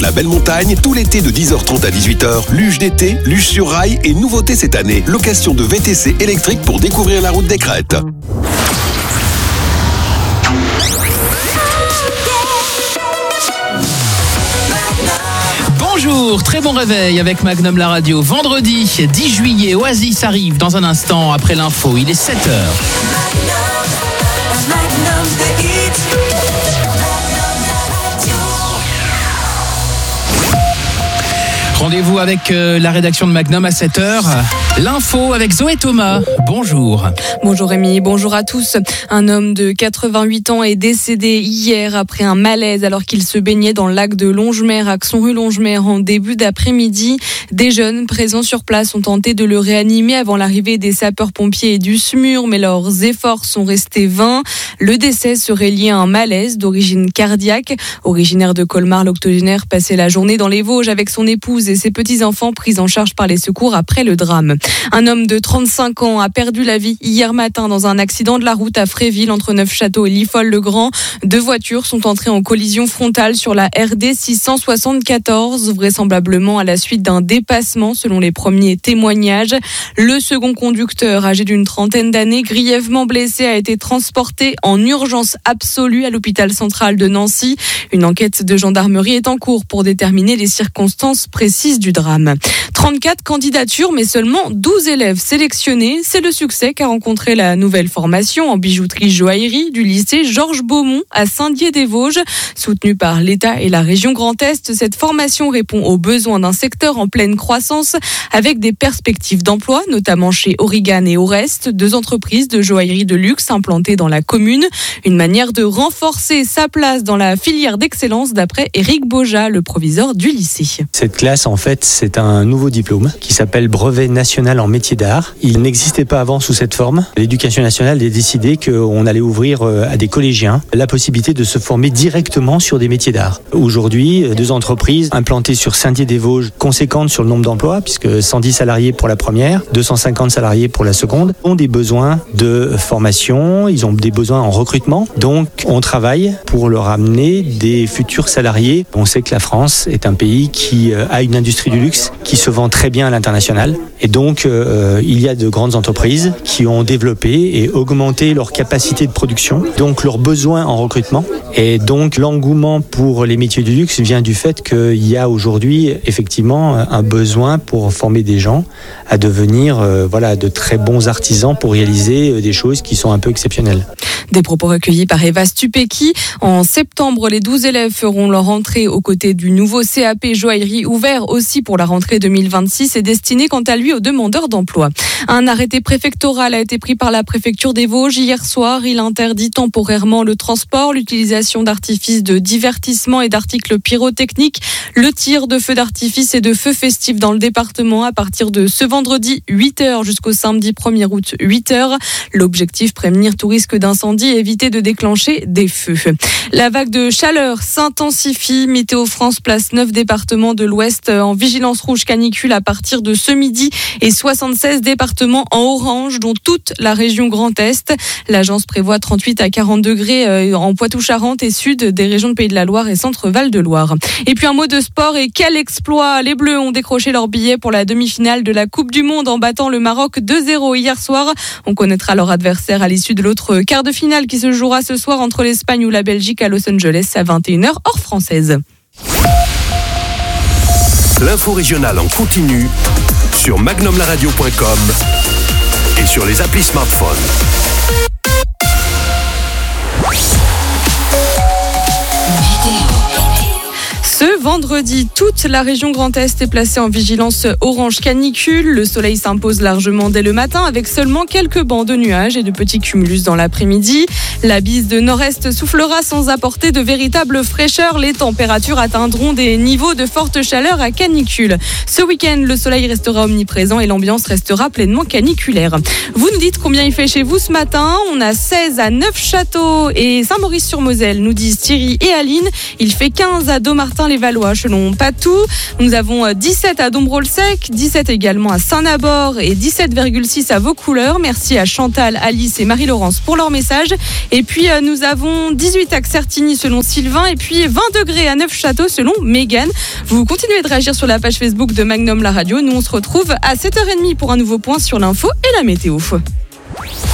la belle montagne, tout l'été de 10h30 à 18h. Luge d'été, luge sur rail et nouveauté cette année, location de VTC électrique pour découvrir la route des crêtes. Bonjour, très bon réveil avec Magnum la radio. Vendredi 10 juillet, Oasis arrive dans un instant après l'info, il est 7h. Rendez-vous avec la rédaction de Magnum à 7h. L'info avec Zoé Thomas. Bonjour. Bonjour Rémi, bonjour à tous. Un homme de 88 ans est décédé hier après un malaise alors qu'il se baignait dans le lac de Longemer, Axon rue Longemer, en début d'après-midi. Des jeunes présents sur place ont tenté de le réanimer avant l'arrivée des sapeurs-pompiers et du SMUR, mais leurs efforts sont restés vains. Le décès serait lié à un malaise d'origine cardiaque. Originaire de Colmar, l'octogénaire passait la journée dans les Vosges avec son épouse et ses petits-enfants pris en charge par les secours après le drame. Un homme de 35 ans a perdu la vie hier matin dans un accident de la route à Fréville entre Neufchâteau et Liffol-le-Grand. 2 voitures sont entrées en collision frontale sur la RD 674, vraisemblablement à la suite d'un dépassement selon les premiers témoignages. Le second conducteur, âgé d'une trentaine d'années, grièvement blessé, a été transporté en urgence absolue à l'hôpital central de Nancy. Une enquête de gendarmerie est en cours pour déterminer les circonstances précises du drame. 34 candidatures, mais seulement 12 élèves sélectionnés. C'est le succès qu'a rencontré la nouvelle formation en bijouterie-joaillerie du lycée Georges Beaumont à Saint-Dié-des-Vosges. Soutenue par l'État et la région Grand Est, cette formation répond aux besoins d'un secteur en pleine croissance avec des perspectives d'emploi, notamment chez Aurigan et Orest, 2 entreprises de joaillerie de luxe implantées dans la commune. Une manière de renforcer sa place dans la filière d'excellence d'après Éric Boja, le proviseur du lycée. Cette classe, en fait, c'est un nouveau diplôme qui s'appelle brevet national en métier d'art. Il n'existait pas avant sous cette forme. L'éducation nationale a décidé qu'on allait ouvrir à des collégiens la possibilité de se former directement sur des métiers d'art. Aujourd'hui, 2 entreprises implantées sur Saint-Dié-des-Vosges, conséquentes sur le nombre d'emplois, puisque 110 salariés pour la première, 250 salariés pour la seconde, ont des besoins de formation, ils ont des besoins en recrutement. Donc, on travaille pour leur amener des futurs salariés. On sait que la France est un pays qui a une industrie du luxe qui se vend très bien à l'international. Et donc, il y a de grandes entreprises qui ont développé et augmenté leur capacité de production, donc leurs besoins en recrutement. Et donc, l'engouement pour les métiers du luxe vient du fait qu'il y a aujourd'hui effectivement un besoin pour former des gens à devenir de très bons artisans pour réaliser des choses qui sont un peu exceptionnelles. Des propos recueillis par Eva Stupecki. En septembre, les 12 élèves feront leur entrée aux côtés du nouveau CAP joaillerie ouvert aussi pour la rentrée 2026 et destiné quant à lui aux demandeurs d'emploi. Un arrêté préfectoral a été pris par la préfecture des Vosges hier soir. Il interdit temporairement le transport, l'utilisation d'artifices de divertissement et d'articles pyrotechniques, le tir de feux d'artifice et de feux festifs dans le département à partir de ce vendredi 8h jusqu'au samedi 1er août 8h. L'objectif, prévenir tout risque d'incendie et éviter de déclencher des feux. La vague de chaleur s'intensifie. Météo France place 9 départements de l'Ouest en vigilance rouge canicule à partir de ce midi et 76 départements en orange, dont toute la région Grand Est. L'agence prévoit 38 à 40 degrés en Poitou-Charentes et sud des régions de Pays de la Loire et Centre-Val de Loire. Et puis un mot de sport et quel exploit! Les Bleus ont décroché leur billet pour la demi-finale de la Coupe du Monde en battant le Maroc 2-0 hier soir. On connaîtra leur adversaire à l'issue de l'autre quart de finale qui se jouera ce soir entre l'Espagne ou la Belgique à Los Angeles à 21h heure française. L'info régionale en continu sur magnumlaradio.com et sur les applis smartphones. Ce vendredi, toute la région Grand Est est placée en vigilance orange canicule. Le soleil s'impose largement dès le matin avec seulement quelques bancs de nuages et de petits cumulus dans l'après-midi. La bise de nord-est soufflera sans apporter de véritable fraîcheur. Les températures atteindront des niveaux de forte chaleur à canicule. Ce week-end, le soleil restera omniprésent et l'ambiance restera pleinement caniculaire. Vous nous dites combien il fait chez vous ce matin. On a 16 à Neufchâteau et Saint-Maurice-sur-Moselle, nous disent Thierry et Aline. Il fait 15 à Dommartin-les Saint-Lévalois, selon Patou. Nous avons 17 à Dombrol-Sec, 17 également à Saint-Nabord et 17,6 à Vaucouleurs. Merci à Chantal, Alice et Marie-Laurence pour leur message. Et puis nous avons 18 à Certigny selon Sylvain et puis 20 degrés à Neufchâteau selon Mégane. Vous continuez de réagir sur la page Facebook de Magnum La Radio. Nous on se retrouve à 7h30 pour un nouveau point sur l'info et la météo.